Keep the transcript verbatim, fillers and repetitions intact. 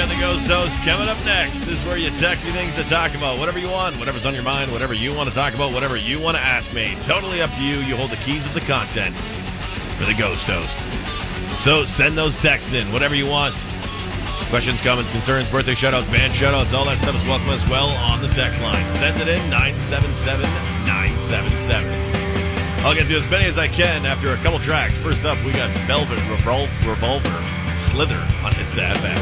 got the Ghost Toast coming up next. This is where you text me things to talk about. Whatever you want, whatever's on your mind, whatever you want to talk about, whatever you want to ask me. Totally up to you. You hold the keys of the content for the Ghost Toast. So send those texts in, whatever you want. Questions, comments, concerns, birthday shoutouts, band shoutouts, all that stuff is welcome as well on the text line. Send it in, nine seven seven nine seven seven. I'll get to as many as I can after a couple tracks. First up, we got Velvet Revol- Revolver, Slither on Hits F M.